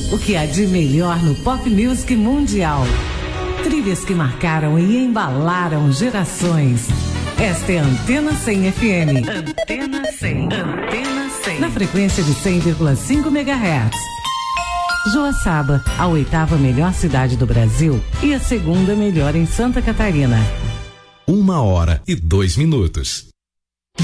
O que há de melhor no pop music mundial. Trilhas que marcaram e embalaram gerações. Esta é a Antena 100 FM. Antena 100. Antena 100. Na frequência de 100,5 MHz. Joaçaba, a 8ª melhor cidade do Brasil e a 2ª melhor em Santa Catarina. 1h02.